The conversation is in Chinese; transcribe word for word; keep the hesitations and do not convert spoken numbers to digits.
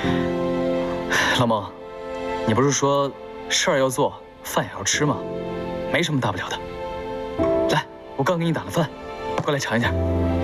老孟，你不是说事儿要做，饭也要吃吗？没什么大不了的。来，我刚给你打了饭，过来尝一下。